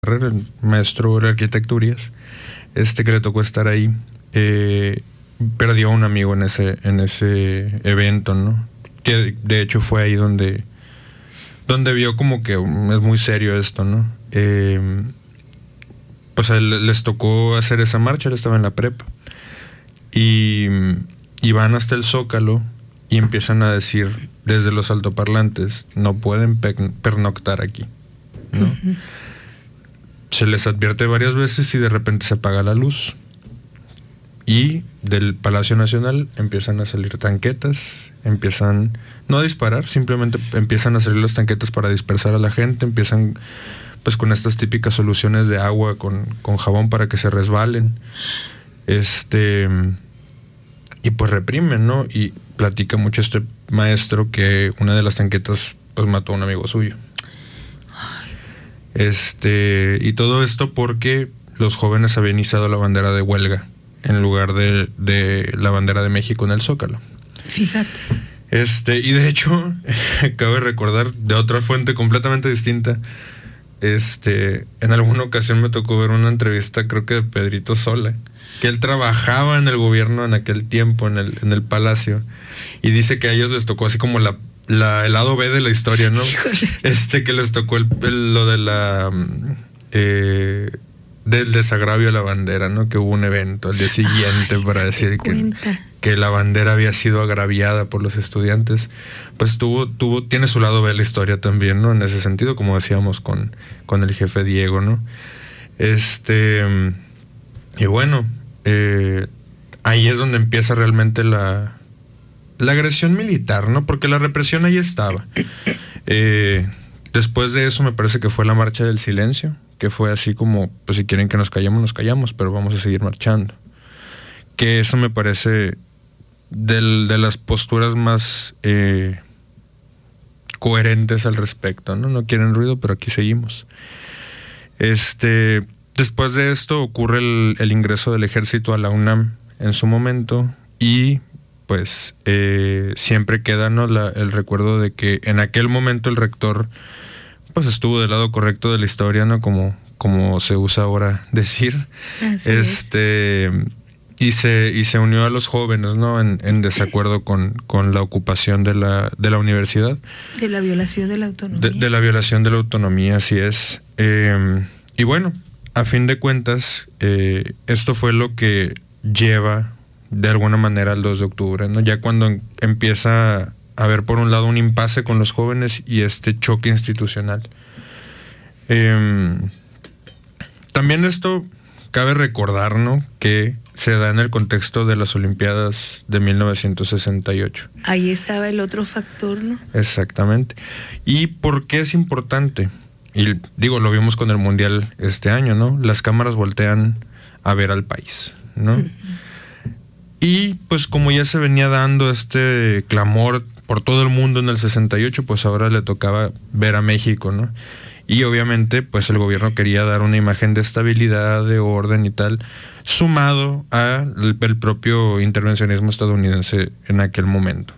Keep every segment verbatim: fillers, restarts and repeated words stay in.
el maestro de arquitecturas, este que le tocó estar ahí, eh, perdió a un amigo en ese, en ese evento, ¿no? Que de hecho fue ahí donde, donde vio como que es muy serio esto, ¿no? Eh, pues a él les tocó hacer esa marcha, él estaba en la prepa. Y, y van hasta el Zócalo y empiezan a decir desde los altoparlantes, no pueden pe- pernoctar aquí, ¿no? Uh-huh. Se les advierte varias veces y de repente se apaga la luz. Y del Palacio Nacional empiezan a salir tanquetas, empiezan, no a disparar, simplemente empiezan a salir las tanquetas para dispersar a la gente, empiezan pues con estas típicas soluciones de agua con, con jabón para que se resbalen. Este, y pues reprimen, ¿no? Y platica mucho este maestro que una de las tanquetas pues mató a un amigo suyo. Este, y todo esto porque los jóvenes habían izado la bandera de huelga en lugar de, de la bandera de México en el Zócalo. Fíjate. Este, y de hecho, cabe recordar de otra fuente completamente distinta. Este, en alguna ocasión me tocó ver una entrevista, creo que de Pedrito Sola, que él trabajaba en el gobierno en aquel tiempo, en el, en el Palacio, y dice que a ellos les tocó así como la, la el lado B de la historia, ¿no? Híjole. Este, que les tocó el, el, lo de la eh, del desagravio de la bandera, ¿no? Que hubo un evento al día siguiente. Ay, para decir que, que la bandera había sido agraviada por los estudiantes. Pues tuvo, tuvo, tiene su lado B la historia también, ¿no? En ese sentido, como decíamos con, con el jefe Diego, ¿no? Este, y bueno, eh, ahí es donde empieza realmente la, la agresión militar, ¿no? Porque la represión ahí estaba. Eh, después de eso me parece que fue la marcha del silencio, que fue así como, pues si quieren que nos callemos, nos callamos, pero vamos a seguir marchando. Que eso me parece del, de las posturas más eh, coherentes al respecto, ¿no? No quieren ruido, pero aquí seguimos. Este, después de esto ocurre el, el ingreso del ejército a la UNAM en su momento y pues eh, siempre queda, ¿no? la, el recuerdo de que en aquel momento el rector pues estuvo del lado correcto de la historia, ¿no? Como, como se usa ahora decir. Así este es. y se y se unió a los jóvenes, ¿no? En, en desacuerdo con, con la ocupación de la, de la universidad. De la violación de la autonomía. De, de la violación de la autonomía, así es. Eh, y bueno, a fin de cuentas, eh, esto fue lo que lleva de alguna manera al dos de octubre, ¿no? Ya cuando en, empieza a haber por un lado un impasse con los jóvenes y este choque institucional. Eh, también esto cabe recordar, ¿no? Que se da en el contexto de las Olimpiadas de mil novecientos sesenta y ocho. Ahí estaba el otro factor, ¿no? Exactamente. ¿Y por qué es importante? Y digo, lo vimos con el Mundial este año, ¿no? Las cámaras voltean a ver al país, ¿no? Uh-huh. Y pues como ya se venía dando este clamor por todo el mundo en el sesenta y ocho, pues ahora le tocaba ver a México, ¿no? Y obviamente pues el gobierno quería dar una imagen de estabilidad, de orden y tal, sumado al el propio intervencionismo estadounidense en aquel momento.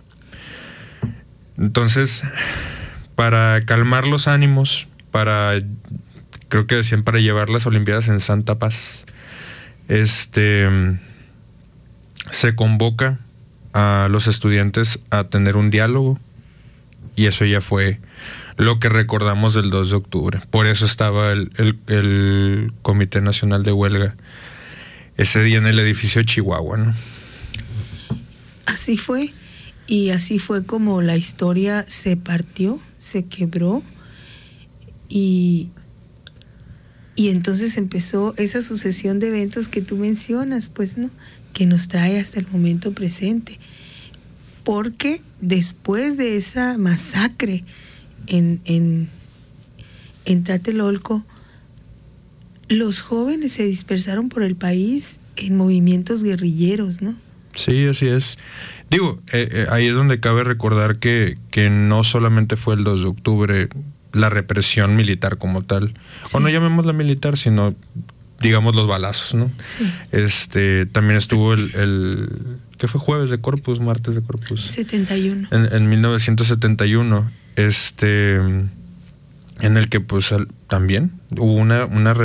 Entonces, para calmar los ánimos, para, creo que decían, para llevar las Olimpiadas en santa paz, este, se convoca a los estudiantes a tener un diálogo y eso ya fue lo que recordamos del dos de octubre. Por eso estaba el, el, el Comité Nacional de Huelga ese día en el edificio Chihuahua, ¿no? Así fue, y así fue como la historia se partió, se quebró, y, y entonces empezó esa sucesión de eventos que tú mencionas, pues, ¿no? Que nos trae hasta el momento presente. Porque después de esa masacre en, en, en Tlatelolco, los jóvenes se dispersaron por el país en movimientos guerrilleros, ¿no? Sí, así es. Digo, eh, eh, ahí es donde cabe recordar que, que no solamente fue el dos de octubre la represión militar como tal, sí. O no llamémosla militar, sino digamos los balazos, ¿no? Sí. Este, también estuvo el, el ¿qué fue? Jueves de Corpus, martes de Corpus. setenta y uno. En, en mil novecientos setenta y uno, este, en el que pues al, también hubo una, una